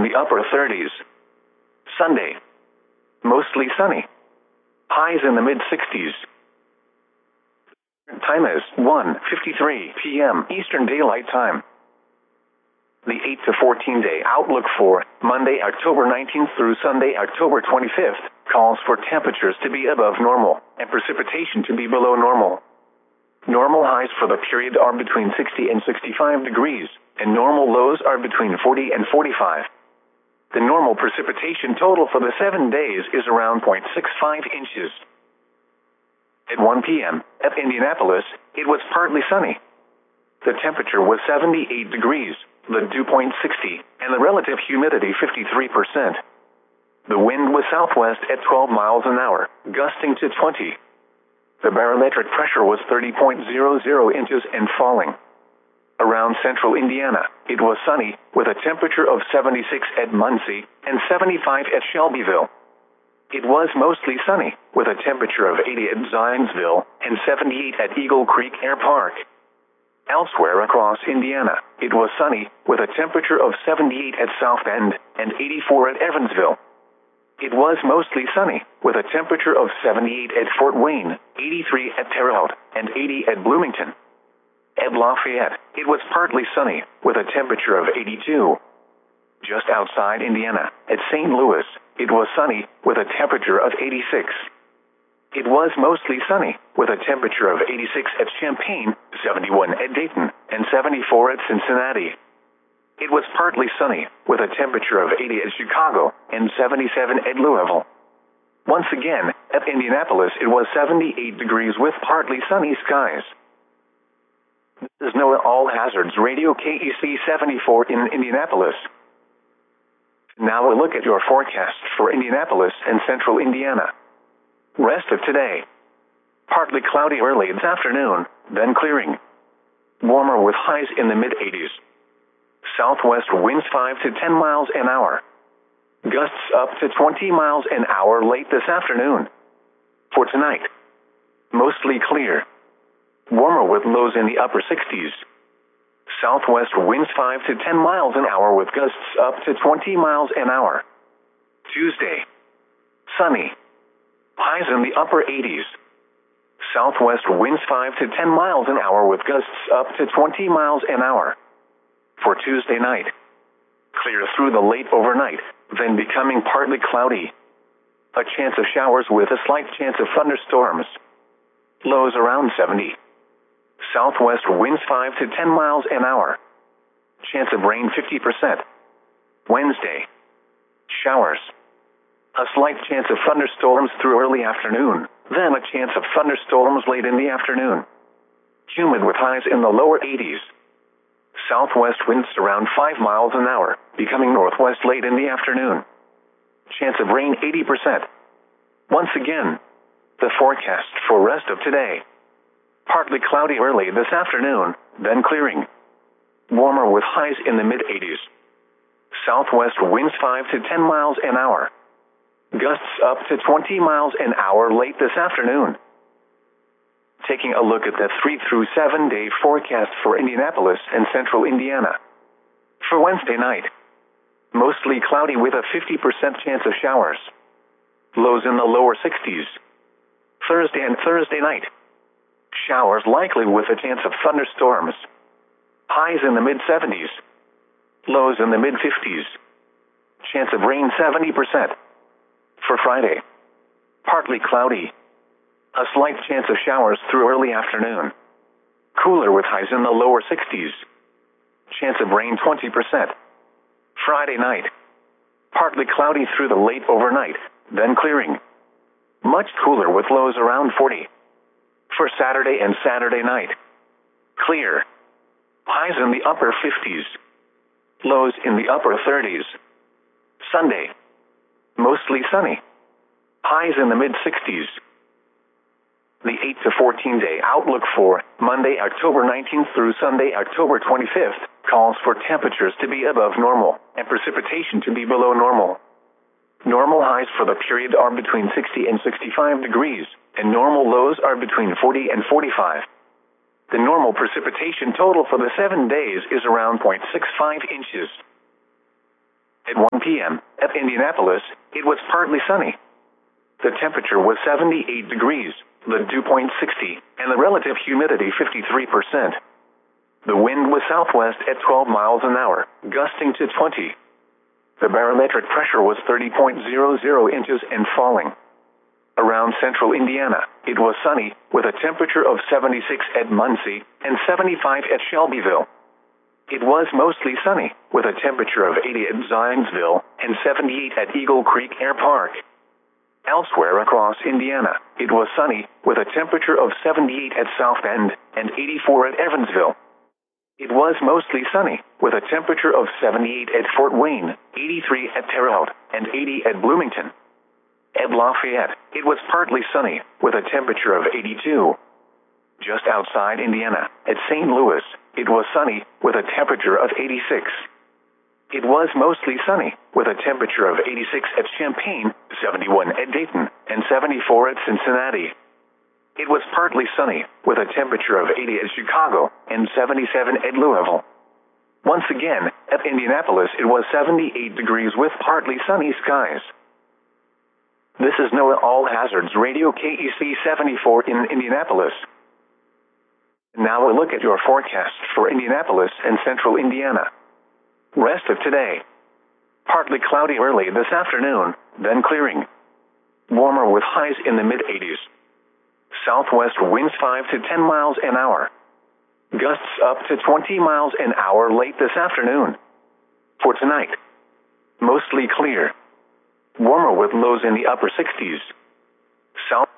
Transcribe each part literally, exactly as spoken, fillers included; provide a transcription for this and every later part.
the upper thirties. Sunday, mostly sunny. Highs in the mid-sixties. Time is one fifty-three p m Eastern Daylight Time. The eight to fourteen day outlook for Monday, October nineteenth through Sunday, October twenty-fifth, calls for temperatures to be above normal and precipitation to be below normal. Normal highs for the period are between sixty and sixty-five degrees, and normal lows are between forty and forty-five. The normal precipitation total for the seven days is around zero point six five inches. At one p m at Indianapolis, it was partly sunny. The temperature was seventy-eight degrees, the dew point sixty, and the relative humidity fifty-three percent. The wind was southwest at twelve miles an hour, gusting to twenty. The barometric pressure was thirty point zero zero inches and falling. Around central Indiana, it was sunny, with a temperature of seventy-six at Muncie and seventy-five at Shelbyville. It was mostly sunny, with a temperature of eighty at Zionsville and seventy-eight at Eagle Creek Air Park. Elsewhere across Indiana, it was sunny, with a temperature of seventy-eight at South Bend and eighty-four at Evansville. It was mostly sunny, with a temperature of seventy-eight at Fort Wayne, eighty-three at Terre Haute, and eighty at Bloomington. At Lafayette, it was partly sunny, with a temperature of eighty-two. Just outside Indiana, at Saint Louis, it was sunny, with a temperature of eighty-six. It was mostly sunny, with a temperature of eighty-six at Champaign, seventy-one at Dayton, and seventy-four at Cincinnati. It was partly sunny, with a temperature of eighty at Chicago, and seventy-seven at Louisville. Once again, at Indianapolis it was seventy-eight degrees with partly sunny skies. This is NOAA All Hazards Radio K E C seventy-four in Indianapolis. Now a look at your forecast for Indianapolis and central Indiana. Rest of today. Partly cloudy early this afternoon, then clearing. Warmer with highs in the mid-eighties. Southwest winds five to ten miles an hour. Gusts up to twenty miles an hour late this afternoon. For tonight, mostly clear. Warmer with lows in the upper sixties. Southwest winds five to ten miles an hour with gusts up to twenty miles an hour. Tuesday, sunny. Highs in the upper eighties. Southwest winds five to ten miles an hour with gusts up to twenty miles an hour. For Tuesday night, clear through the late overnight, then becoming partly cloudy. A chance of showers with a slight chance of thunderstorms. Lows around seventy. Southwest winds five to ten miles an hour. Chance of rain fifty percent. Wednesday, showers. A slight chance of thunderstorms through early afternoon, then a chance of thunderstorms late in the afternoon. Humid with highs in the lower eighties. Southwest winds around five miles an hour, becoming northwest late in the afternoon. Chance of rain eighty percent. Once again, the forecast for rest of today. Partly cloudy early this afternoon, then clearing. Warmer with highs in the mid-eighties. Southwest winds five to ten miles an hour. Gusts up to twenty miles an hour late this afternoon. Taking a look at the three through seven day forecast for Indianapolis and central Indiana. For Wednesday night, mostly cloudy with a fifty percent chance of showers. Lows in the lower sixties. Thursday and Thursday night, showers likely with a chance of thunderstorms. Highs in the mid-seventies. Lows in the mid-fifties. Chance of rain seventy percent. For Friday, partly cloudy. A slight chance of showers through early afternoon. Cooler with highs in the lower sixties. Chance of rain twenty percent. Friday night, partly cloudy through the late overnight, then clearing. Much cooler with lows around forty. For Saturday and Saturday night, clear. Highs in the upper fifties. Lows in the upper thirties. Sunday, mostly sunny. Highs in the mid-sixties. The eight to fourteen day outlook for Monday, October nineteenth through Sunday, October twenty-fifth, calls for temperatures to be above normal and precipitation to be below normal. Normal highs for the period are between sixty and sixty-five degrees, and normal lows are between forty and forty-five. The normal precipitation total for the seven days is around zero point six five inches. At one p.m. at Indianapolis, it was partly sunny. The temperature was seventy-eight degrees, the dew point sixty, and the relative humidity fifty-three percent. The wind was southwest at twelve miles an hour, gusting to twenty. The barometric pressure was thirty point zero zero inches and falling. Around central Indiana, it was sunny, with a temperature of seventy-six at Muncie and seventy-five at Shelbyville. It was mostly sunny, with a temperature of eighty at Zionsville and seventy-eight at Eagle Creek Air Park. Elsewhere across Indiana, it was sunny, with a temperature of seventy-eight at South Bend and eighty-four at Evansville. It was mostly sunny, with a temperature of seventy-eight at Fort Wayne, eighty-three at Terre Haute, and eighty at Bloomington. At Lafayette, it was partly sunny, with a temperature of eighty-two. Just outside Indiana, at Saint Louis, it was sunny, with a temperature of eighty-six. It was mostly sunny, with a temperature of eighty-six at Champaign, seventy-one at Dayton, and seventy-four at Cincinnati. It was partly sunny, with a temperature of eighty at Chicago, and seventy-seven at Louisville. Once again, at Indianapolis, it was seventy-eight degrees with partly sunny skies. This is NOAA All Hazards Radio K E C seventy-four in Indianapolis. Now a look at your forecast for Indianapolis and central Indiana. Rest of today. Partly cloudy early this afternoon, then clearing. Warmer with highs in the mid-eighties. Southwest winds five to ten miles an hour. Gusts up to twenty miles an hour late this afternoon. For tonight, mostly clear. Warmer with lows in the upper sixties. South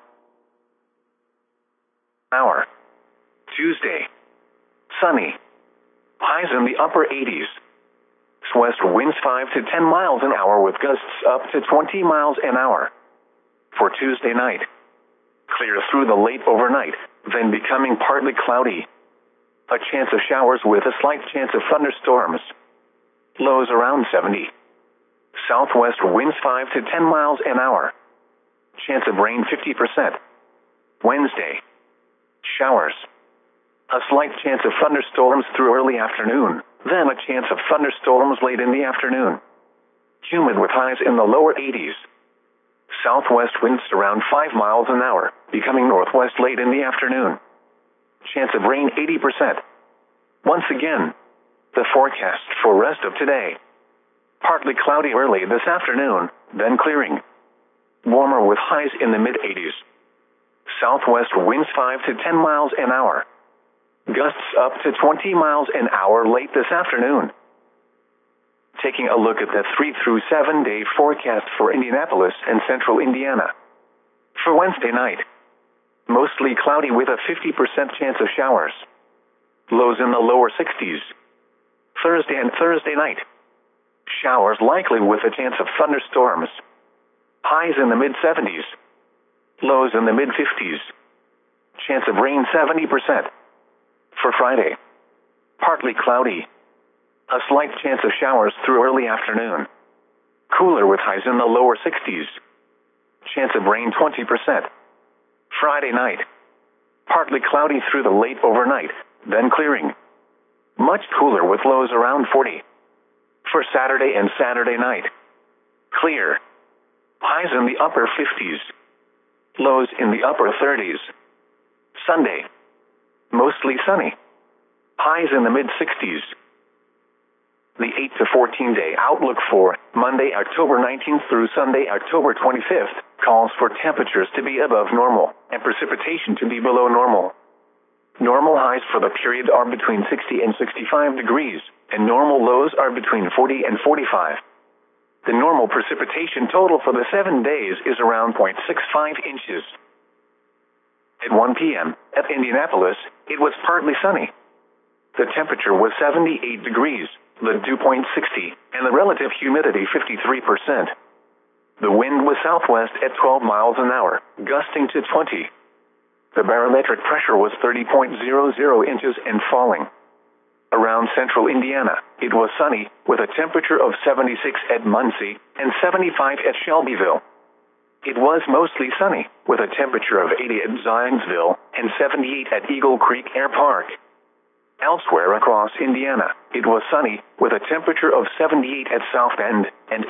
hour. Tuesday. Sunny. Highs in the upper eighties. West winds five to ten miles an hour with gusts up to twenty miles an hour. For Tuesday night. Clear through the late overnight, then becoming partly cloudy. A chance of showers with a slight chance of thunderstorms. Lows around seventy. Southwest winds five to ten miles an hour. Chance of rain fifty percent. Wednesday. Showers. A slight chance of thunderstorms through early afternoon, then a chance of thunderstorms late in the afternoon. Humid with highs in the lower eighties. Southwest winds around five miles an hour, becoming northwest late in the afternoon. Chance of rain eighty percent. Once again, the forecast for rest of today. Partly cloudy early this afternoon, then clearing. Warmer with highs in the mid-eighties. Southwest winds five to ten miles an hour. Gusts up to twenty miles an hour late this afternoon. Taking a look at the three through seven day forecast for Indianapolis and central Indiana. For Wednesday night, mostly cloudy with a fifty percent chance of showers. Lows in the lower sixties. Thursday and Thursday night, showers likely with a chance of thunderstorms. Highs in the mid-seventies. Lows in the mid-fifties. Chance of rain seventy percent. For Friday, partly cloudy. A slight chance of showers through early afternoon. Cooler with highs in the lower sixties. Chance of rain twenty percent. Friday night, partly cloudy through the late overnight, then clearing. Much cooler with lows around forty. For Saturday and Saturday night, clear. Highs in the upper fifties. Lows in the upper thirties. Sunday, mostly sunny. Highs in the mid-sixties. The eight to fourteen day outlook for Monday, October nineteenth through Sunday, October twenty-fifth, calls for temperatures to be above normal and precipitation to be below normal. Normal highs for the period are between sixty and sixty-five degrees, and normal lows are between forty and forty-five. The normal precipitation total for the seven days is around zero point six five inches. At one p.m. at Indianapolis, it was partly sunny. The temperature was seventy-eight degrees, the dew point sixty, and the relative humidity fifty-three percent. The wind was southwest at twelve miles an hour, gusting to twenty. The barometric pressure was thirty point zero zero inches and falling. Around central Indiana, it was sunny, with a temperature of seventy-six at Muncie and seventy-five at Shelbyville. It was mostly sunny, with a temperature of eighty at Zionsville and seventy-eight at Eagle Creek Air Park. Elsewhere across Indiana, it was sunny, with a temperature of seventy-eight at South Bend and